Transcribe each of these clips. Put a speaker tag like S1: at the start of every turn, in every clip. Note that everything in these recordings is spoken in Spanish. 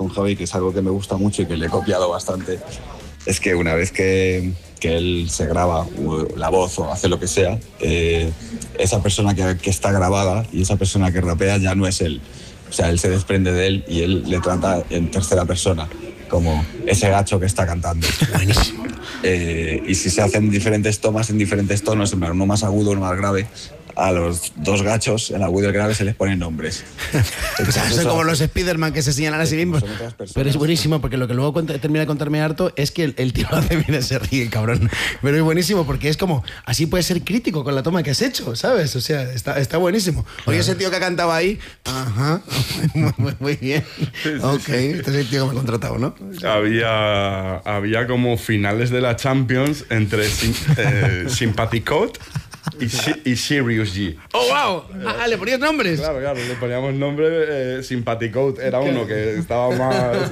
S1: con Javi, que es algo que me gusta mucho y que le he copiado bastante, es que una vez que él se graba la voz o hace lo que sea, esa persona que está grabada y esa persona que rapea ya no es él. O sea, él se desprende de él y él le trata en tercera persona, como ese gacho que está cantando.
S2: Buenísimo.
S1: Y si se hacen diferentes tomas en diferentes tonos, en plan, uno más agudo, uno más grave, a los dos gachos, el agudo y el grave, se les ponen nombres.
S2: O sea, son como los Spiderman que se señalan a sí mismos. Pero es buenísimo porque lo que luego termina de contarme harto es que el tío lo hace bien, se ríe, cabrón. Pero es buenísimo porque es como, así puedes ser crítico con la toma que has hecho, ¿sabes? O sea, está buenísimo. Oye, ese tío que ha cantado ahí, ajá, muy bien. Ok, este es el tío que me ha contratado, ¿no?
S3: Había como finales de la Champions entre Sympathy Code y Sirius G.
S2: ¡Oh, wow! Ah, ¿le ponías nombres?
S3: Claro, le poníamos nombre. Sympathy Code era uno que estaba más...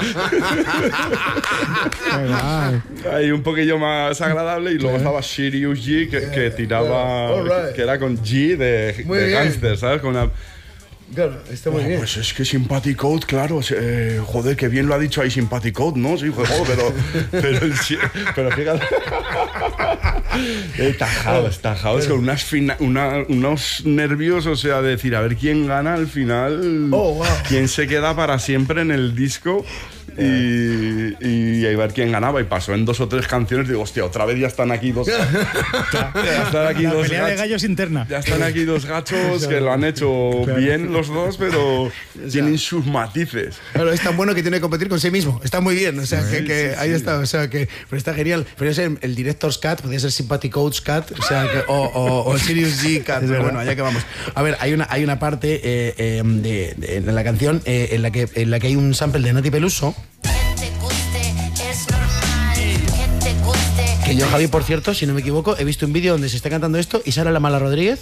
S3: ahí un poquillo más agradable, y luego estaba Sirius G que tiraba... que era con G de gangster, ¿sabes? Con una...
S2: Claro, está muy bien.
S3: Pues es que Sympathy Code, claro, joder, qué bien lo ha dicho ahí Sympathy Code, ¿no? Sí, joder, pero fíjate. Tajados con unos nervios, o sea, de decir, a ver quién gana al final, quién se queda para siempre en el disco. Y a ver quién ganaba, y pasó en 2 o 3 canciones. Digo, hostia, otra vez ya están aquí dos. Ya están aquí
S4: la
S3: dos
S4: pelea
S3: gachos,
S4: de gallos interna.
S3: Ya están aquí dos gachos que lo han hecho bien los dos, pero tienen sus matices.
S2: Claro, es tan bueno que tiene que competir con sí mismo. Está muy bien, o sea, que ahí está, o sea, que pero está genial. Pero es el Director's Cut, podría ser Sympathy Code's Cut, o sea, o Sirius G Cut. Pero bueno, allá que vamos. A ver, hay una parte de la canción en la que hay un sample de Nati Peluso. Que yo, Javi, por cierto, si no me equivoco, he visto un vídeo donde se está cantando esto y sale la Mala Rodríguez.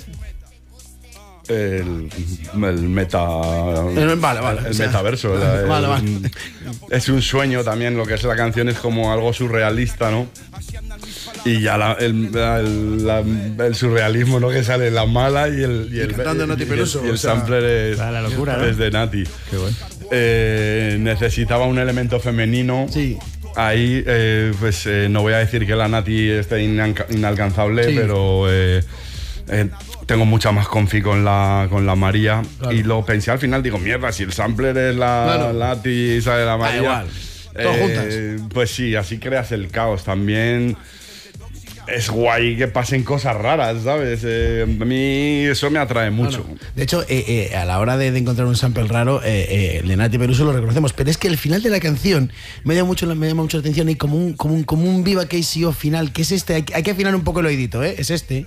S3: El metaverso.
S2: Vale.
S3: Es un sueño también, lo que es la canción es como algo surrealista, ¿no? Y ya el surrealismo, ¿no? Que sale la Mala y el
S2: cantando Nati Peluso.
S3: Y el sampler es,
S4: la locura, ¿no?
S3: es de Nati.
S4: Qué bueno.
S3: Necesitaba un elemento femenino.
S2: Sí.
S3: Ahí, no voy a decir que la Nati esté inalcanzable, sí, pero tengo mucha más confi con la María. Claro. Y lo pensé al final, digo, mierda, si el sampler es la Nati y sale la María.
S2: Igual. Todos juntas.
S3: Pues sí, así creas el caos. También es guay que pasen cosas raras, ¿sabes? A mí eso me atrae mucho.
S2: No. De hecho, a la hora de encontrar un sample raro, Nati Peluso lo reconocemos, pero es que el final de la canción me llama mucho la atención. Hay como un Viva KCO final, que es este. Hay que afinar un poco el oídito, ¿eh? Es este.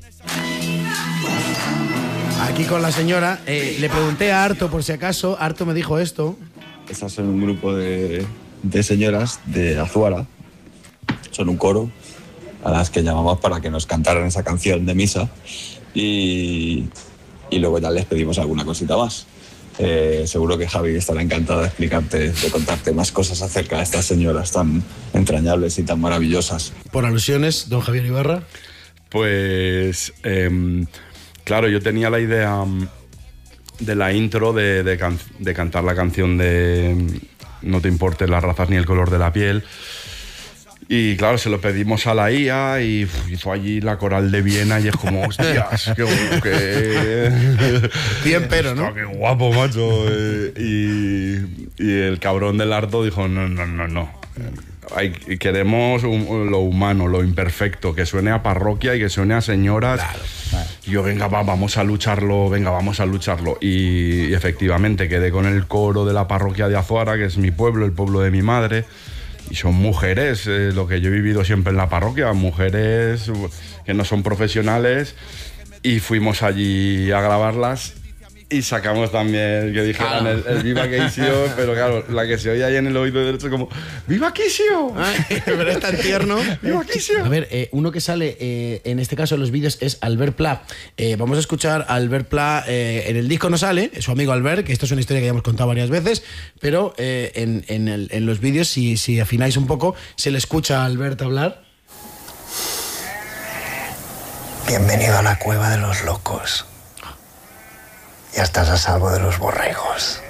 S2: Aquí con la señora, le pregunté a Arto por si acaso, Arto me dijo esto.
S1: Esas son un grupo de señoras de Azuara, son un coro a las que llamamos para que nos cantaran esa canción de misa, y luego ya les pedimos alguna cosita más. Seguro que Javi estará encantado de contarte más cosas acerca de estas señoras tan entrañables y tan maravillosas.
S2: Por alusiones, don Javier Ibarra.
S3: Pues claro, yo tenía la idea de la intro de cantar la canción de No te importen las razas ni el color de la piel. Y claro, se lo pedimos a la IA y hizo allí la coral de Viena y es como, hostias, qué
S2: bien, pero, ¿no?
S3: Qué guapo, macho. Y el cabrón del Arto dijo, no. Queremos lo humano, lo imperfecto, que suene a parroquia y que suene a señoras.
S2: Claro.
S3: Y yo, vamos a lucharlo. Y efectivamente quedé con el coro de la parroquia de Azuara, que es mi pueblo, el pueblo de mi madre. Y son mujeres, lo que yo he vivido siempre en la parroquia, mujeres que no son profesionales, y fuimos allí a grabarlas y sacamos también que dijeran el Viva KCO, pero claro, la que se oye ahí en el oído derecho como ¡Viva KCO!
S2: Pero es tan tierno.
S3: ¡Viva KCO!
S2: A ver, uno que sale en este caso en los vídeos es Albert Pla. Vamos a escuchar a Albert Pla. En el disco no sale, su amigo Albert, que esto es una historia que ya hemos contado varias veces, pero en los vídeos, si afináis un poco, se le escucha a Albert hablar.
S5: Bienvenido a la cueva de los locos. Ya estás a salvo de los borregos.